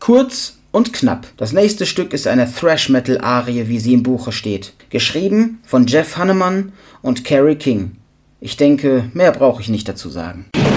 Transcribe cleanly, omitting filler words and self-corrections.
Kurz und knapp. Das nächste Stück ist eine Thrash-Metal-Arie, wie sie im Buche steht. Geschrieben von Jeff Hanneman und Kerry King. Ich denke, mehr brauche ich nicht dazu sagen.